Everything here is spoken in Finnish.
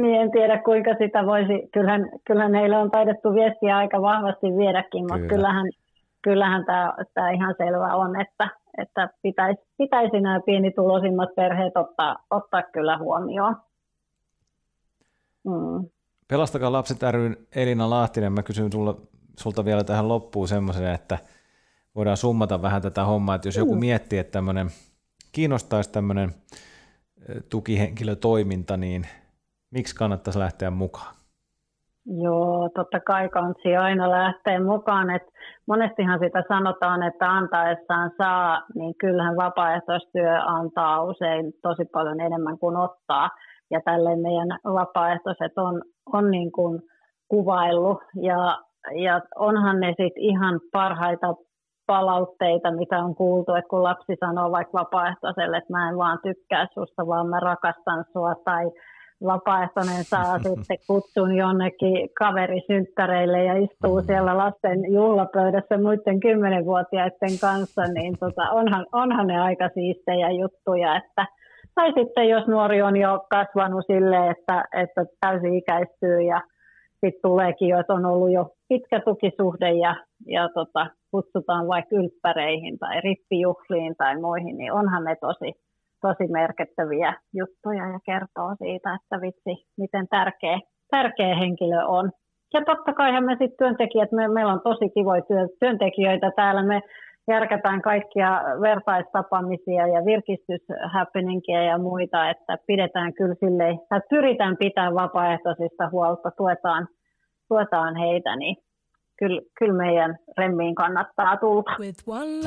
niin en tiedä kuinka sitä voisi, kyllähän heillä on taidettu viestiä aika vahvasti viedäkin, mutta kyllähän tämä ihan selvä on, että pitäisi nämä pienituloisimmat perheet ottaa kyllä huomioon. Pelastakaa lapset ry:n Elina Lahtinen, mä kysyn sulta vielä tähän loppuun semmoisen, että voidaan summata vähän tätä hommaa, että jos joku miettii, että kiinnostaisi tämmöinen tukihenkilötoiminta, niin miksi kannattaisi lähteä mukaan? Joo, totta kai kansi aina lähteä mukaan. Et monestihan sitä sanotaan, että antaessaan saa, niin kyllähän vapaaehtoistyö antaa usein tosi paljon enemmän kuin ottaa. Ja tälleen meidän vapaaehtoiset on niin kuin kuvaillut. Ja onhan ne sitten ihan parhaita palautteita, mitä on kuultu, että kun lapsi sanoo vaikka vapaaehtoiselle, että mä en vaan tykkää susta, vaan mä rakastan sua, tai vapaaehtoinen saa sitten kutsun jonnekin kaverisynttäreille ja istuu siellä lasten juhlapöydässä muiden 10-vuotiaiden kanssa, niin onhan ne aika siistejä juttuja. Tai sitten jos nuori on jo kasvanut silleen, että täysi-ikäistyy ja sitten tuleekin jo, että on ollut jo pitkä tukisuhde ja kutsutaan vaikka ylppäreihin tai rippijuhliin tai muihin, niin onhan ne tosi merkittäviä juttuja ja kertoo siitä, että vitsi, miten tärkeä henkilö on. Ja totta kaihan me sitten työntekijät, meillä on tosi kivoja työntekijöitä täällä, me järkätään kaikkia vertaistapaamisia ja virkistyshappeningia ja muita, että pidetään kyllä silleen, että pyritään pitämään vapaaehtoisista huolta, tuetaan heitä, niin kyllä meidän remmiin kannattaa tulla.